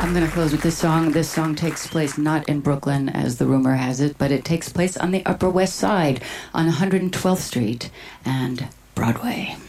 I'm going to close with this song. This song takes place not in Brooklyn, as the rumor has it, but it takes place on the Upper West Side on 112th Street and Broadway.